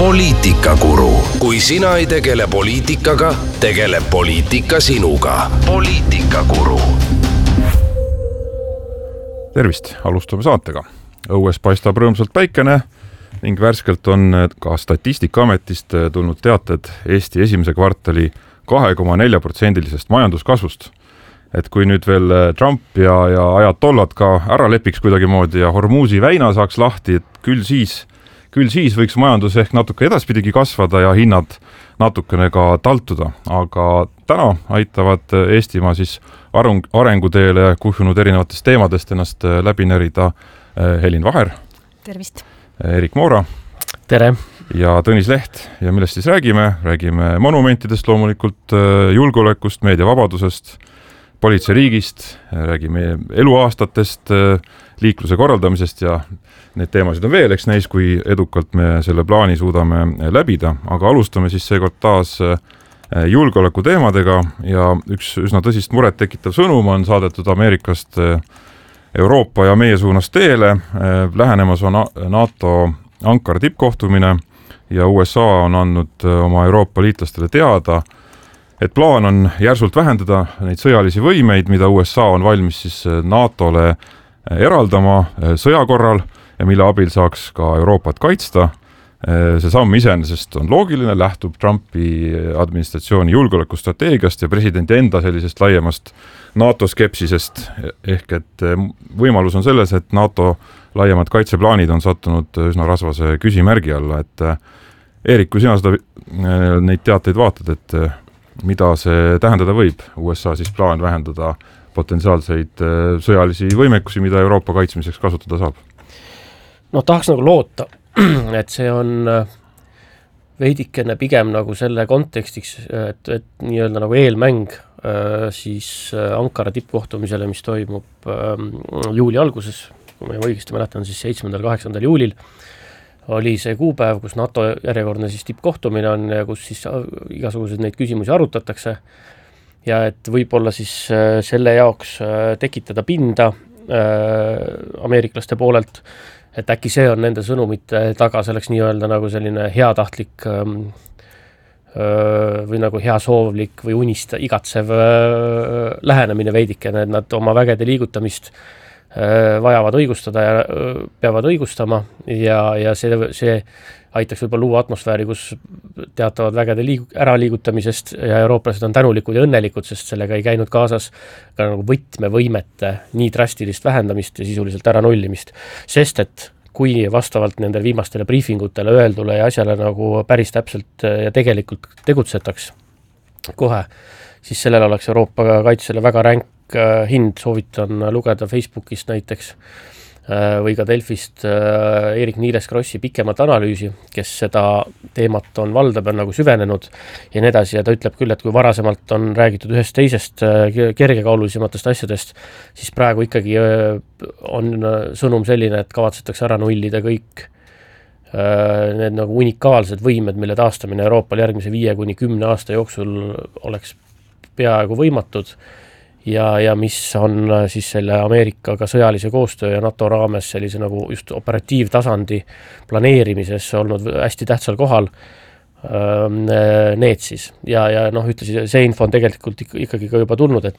Poliitikakuru. Kui sina ei tegele poliitikaga, tegeleb poliitika sinuga. Poliitikakuru. Tervist, alustame saatega. Õues paistab rõõmsalt päikene ning värskelt on ka Statistikaametist tulnud teated Eesti esimese kvartali 2,4% majanduskasvust. Et kui nüüd veel Trump ja ajatollad ka ära lepiks kuidagi moodi ja Hormuzi väina saaks lahti, et küll siis võiks majandus ehk natuke edaspidigi kasvada ja hinnad natukene ka taltuda. Aga täna aitavad Eestimaa siis arenguteele kuhjunud erinevatest teemadest ennast läbi närida Helin Vaher. Tervist. Erik Moora. Tere. Ja Tõnis Leht. Ja millest siis räägime? Räägime monumentidest loomulikult, julgeolekust, meediavabadusest, politseiriigist, räägime eluaastatest, liikluse korraldamisest ja need teemasid on veel, eks näis, kui edukalt me selle plaani suudame läbida. Aga alustame siis seekord taas julgeoleku teemadega ja üks üsna tõsist muret tekitav sõnum on saadetud Ameerikast Euroopa ja meie suunas teele. Lähenemas on NATO Ankara tippkohtumine ja USA on andnud oma Euroopa liitlastele teada, et plaan on järsult vähendada neid sõjalisi võimeid, mida USA on valmis siis NATO-le eraldama sõja korral ja mille abil saaks ka Euroopat kaitsta. See samm iseenesest on loogiline, lähtub Trumpi administratsiooni julgeolekustrateegiast ja presidendi enda sellisest laiemast NATO skepsisest. Ehk et võimalus on selles, et NATO laiemad kaitseplaanid on sattunud üsna rasvase küsimärgi alla. Et Erik, kui sina neid teateid vaatad, et mida see tähendada võib? USA siis plaan vähendada potentsiaalseid sõjalisi võimekusi, mida Euroopa kaitsmiseks kasutada saab? No tahaks nagu loota, et see on veidikene pigem nagu selle kontekstiks, et nii-öelda nagu eelmäng siis Ankara tippkohtumisele, mis toimub juuli alguses, kui ma õigesti mäletan, siis 7.–8. juulil oli see kuupäev, kus NATO järjekordne siis tippkohtumine on ja kus siis igasuguseid neid küsimusi arutatakse ja et võib-olla siis selle jaoks tekitada pinda ameeriklaste poolelt, et äkki see on nende sõnumite taga selleks nii-öelda nagu selline heatahtlik või nagu heasoovlik või igatsev lähenemine veidikene, et nad oma vägede liigutamist vajavad õigustada ja peavad õigustama ja see aitaks võib-olla luua atmosfääri, kus teatavad vägede äraliigutamisest ja eurooplased on tänulikud ja õnnelikud, sest sellega ei käinud kaasas ka nagu võtmevõimete nii drastilist vähendamist ja sisuliselt ära nullimist. Sest et kui vastavalt nendele viimastele briefingutele öeldule ja asjale nagu päris täpselt ja tegelikult tegutsetaks kohe, siis sellel oleks Euroopa kaitsele väga ränk hind. Soovitan lugeda Facebookist näiteks või ka Delfist Erik Niiles Krossi pikemat analüüsi, kes seda teemat on valdab ja nagu süvenenud ja nii edasi. Ja ta ütleb küll, et kui varasemalt on räägitud ühest teisest kergekaalulisematest asjadest, siis praegu ikkagi on sõnum selline, et kavatsetakse ära nullida kõik need nagu unikaalsed võimed, mille taastamine Euroopal järgmise 5–10 aasta jooksul oleks peaaegu võimatud ja mis on siis selle Ameerikaga sõjalise koostöö ja NATO raames sellise nagu just operatiivtasandi planeerimises olnud hästi tähtsal kohal need siis. Ja noh, ütlesid, see info on tegelikult ikkagi ka juba tulnud, et